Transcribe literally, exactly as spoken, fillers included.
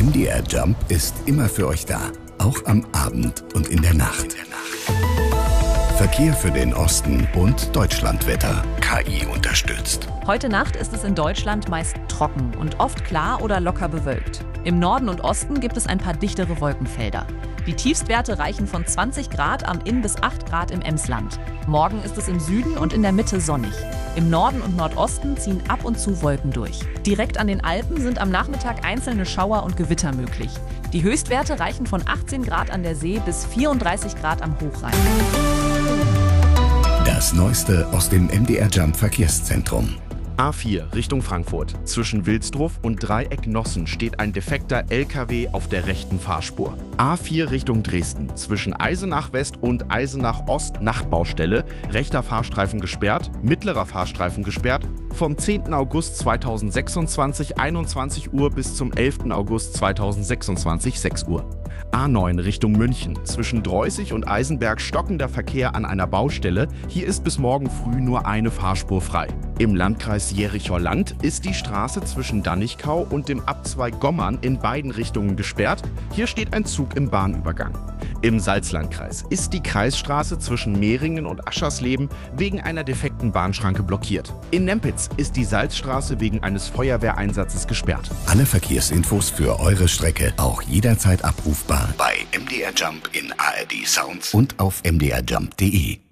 M D R Jump ist immer für euch da, auch am Abend und in der Nacht. Verkehr für den Osten und Deutschlandwetter. K I unterstützt. Heute Nacht ist es in Deutschland meist trocken und oft klar oder locker bewölkt. Im Norden und Osten gibt es ein paar dichtere Wolkenfelder. Die Tiefstwerte reichen von zwanzig Grad am Inn bis acht Grad im Emsland. Morgen ist es im Süden und in der Mitte sonnig. Im Norden und Nordosten ziehen ab und zu Wolken durch. Direkt an den Alpen sind am Nachmittag einzelne Schauer und Gewitter möglich. Die Höchstwerte reichen von achtzehn Grad an der See bis vierunddreißig Grad am Hochrhein. Das Neueste aus dem M D R Jump Verkehrszentrum. A vier Richtung Frankfurt. Zwischen Wilsdruff und Dreieck-Nossen steht ein defekter L K W auf der rechten Fahrspur. A vier Richtung Dresden. Zwischen Eisenach West und Eisenach Ost Nachtbaustelle. Rechter Fahrstreifen gesperrt, mittlerer Fahrstreifen gesperrt. Vom zehnten August zweitausendsechsundzwanzig einundzwanzig Uhr bis zum elften August zweitausendsechsundzwanzig sechs Uhr. A neun Richtung München. Zwischen Dreußig und Eisenberg stockender Verkehr an einer Baustelle. Hier ist bis morgen früh nur eine Fahrspur frei. Im Landkreis Jerichower Land ist die Straße zwischen Dannichkau und dem Abzweig Gommern in beiden Richtungen gesperrt. Hier steht ein Zug im Bahnübergang. Im Salzlandkreis ist die Kreisstraße zwischen Mehringen und Aschersleben wegen einer defekten Bahnschranke blockiert. In Nempitz ist die Salzstraße wegen eines Feuerwehreinsatzes gesperrt. Alle Verkehrsinfos für eure Strecke auch jederzeit abrufbar bei M D R Jump in A R D Sounds und auf m d r jump punkt de.